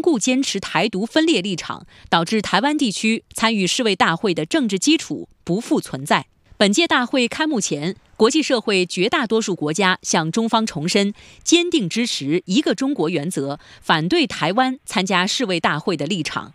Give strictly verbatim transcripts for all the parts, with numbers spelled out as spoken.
固坚持台独分裂立场，导致台湾地区参与世卫大会的政治基础不复存在。本届大会开幕前，国际社会绝大多数国家向中方重申坚定支持一个中国原则，反对台湾参加世卫大会的立场。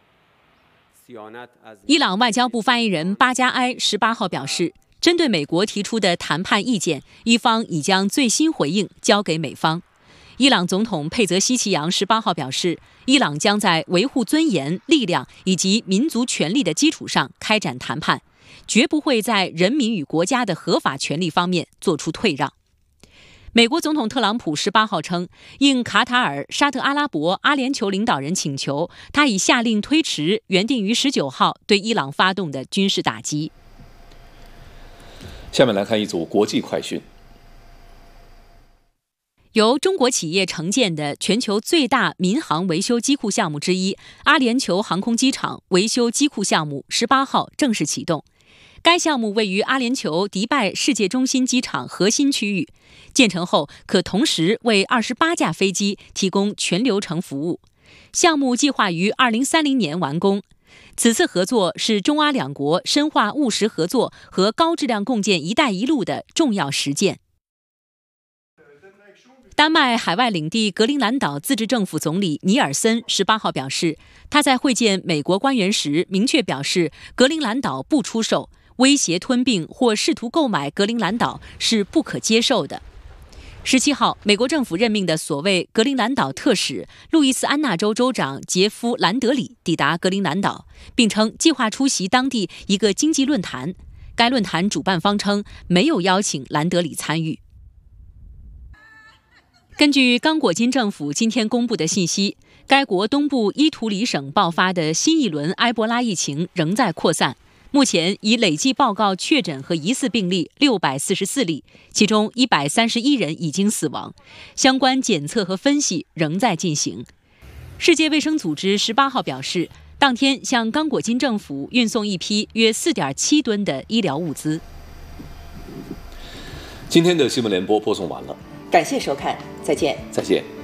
伊朗外交部发言人巴加埃十八号表示，针对美国提出的谈判意见，伊方已将最新回应交给美方。伊朗总统佩泽西奇扬十八号表示，伊朗将在维护尊严、力量以及民族权利的基础上开展谈判，绝不会在人民与国家的合法权利方面做出退让。美国总统特朗普十八号称，应卡塔尔、沙特阿拉伯、阿联酋领导人请求，他已下令推迟原定于十九号对伊朗发动的军事打击。 下面来看一组国际快讯。 由中国企业承建的全球最大民航维修机库项目之一阿联酋航空机场维修机库项目十八号正式启动。该项目位于阿联酋迪拜世界中心机场核心区域，建成后可同时为二十八架飞机提供全流程服务。项目计划于二零三零年完工。此次合作是中阿两国深化务实合作和高质量共建“一带一路”的重要实践。丹麦海外领地格陵兰岛自治政府总理尼尔森十八号表示，他在会见美国官员时明确表示，格陵兰岛不出售，威胁吞并或试图购买格陵兰岛是不可接受的。十七号，美国政府任命的所谓格陵兰岛特使路易斯安那州州长杰夫·兰德里抵达格陵兰岛，并称计划出席当地一个经济论坛。该论坛主办方称没有邀请兰德里参与。根据刚果金政府今天公布的信息，该国东部伊图里省爆发的新一轮埃博拉疫情仍在扩散，目前已累计报告确诊和疑似病例六百四十四例，其中一百三十一人已经死亡，相关检测和分析仍在进行。世界卫生组织十八号表示，当天向刚果金政府运送一批约 四点七吨的医疗物资。 今天的新闻联播播送完了， 感谢收看，再见。 再见。